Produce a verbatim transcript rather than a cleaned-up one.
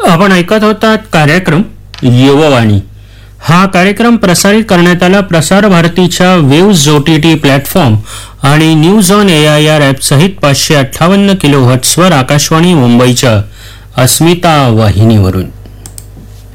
आपण ऐकत होतात कार्यक्रम युववाणी. हा कार्यक्रम प्रसारित करण्यात आला प्रसार भारतीच्या waves O T T platform आणि news on A I R app सहित पाचशे अठ्ठावन्न किलो हर्ट्सवर आकाशवाणी मुंबईच्या अस्मिता वाहिनीवरून.